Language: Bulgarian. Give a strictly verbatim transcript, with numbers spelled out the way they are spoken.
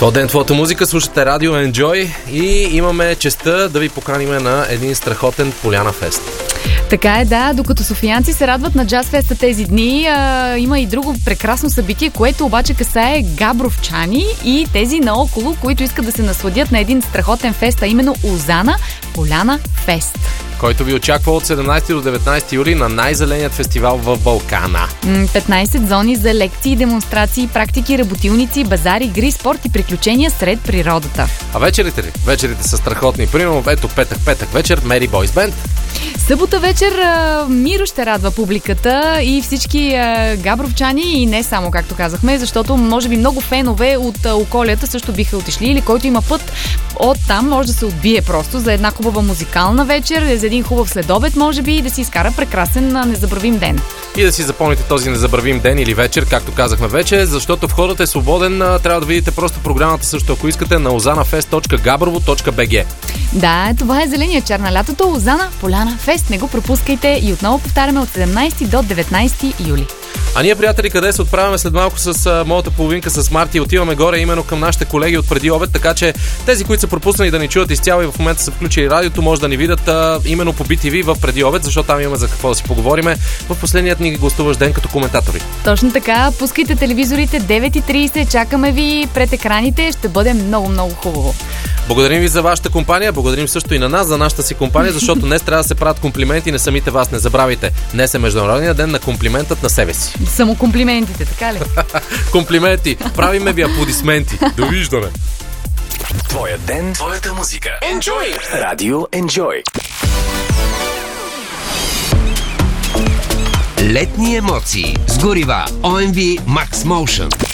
Твой ден, твоята музика, слушате Радио Enjoy и имаме честта да ви поканим на един страхотен Поляна фест. Така е, да, докато софиянци се радват на джаз феста тези дни, а, има и друго прекрасно събитие, което обаче касае габровчани и тези наоколо, които искат да се насладят на един страхотен фест, а именно Озана Поляна фест, който ви очаква от седемнайсети до деветнайсети юли на най-зеленият фестивал в Балкана. петнайсет зони за лекции, демонстрации, практики, работилници, базари, игри, спорт и приключения сред природата. А вечерите ли? Вечерите са страхотни. Примерно, ето петък, петък вечер, Mary Boys Band. Събота вечер а, Миро ще радва публиката и всички а, габровчани и не само, както казахме, защото може би много фенове от а, околията също биха отишли или който има път от там може да се отбие просто за една хубава музикална вечер, за един хубав следобед може би и да си изкара прекрасен а, незабравим ден. И да си запомните този незабравим ден или вечер, както казахме вече, защото входът е свободен, трябва да видите просто програмата също, ако искате, на ozanafest точка gabrovo точка bg. Да, това е зеления чар на лятото, Озана Поляна фест. Не го пропускайте и отново повтаряме от седемнайсети до деветнайсети юли. А ние, приятели, къде се отправяме след малко с а, моята половинка с Марти, отиваме горе именно към нашите колеги от преди обед, така че тези, които са пропуснали да ни чуят изцяло и в момента са включили радиото, може да ни видят а, именно по би ти ви в преди обед, защото там имаме за какво да си поговориме в последният ни гостуващ ден като коментатори. Точно така, пускайте телевизорите, девет и трийсет, чакаме ви пред екраните, ще бъде много, много хубаво. Благодарим ви за вашата компания, благодарим също и на нас за нашата си компания, защото днес трябва да се правят комплименти на самите вас. Не забравяйте, днес е Международният ден на комплиментът на себе си. Само комплиментите, така ли? Комплименти, правиме ви аплодисменти. Довиждане! Твоя ден, твоята музика. Enjoy! Радио Enjoy. Летни емоции с горива О Ем Ви Max Motion.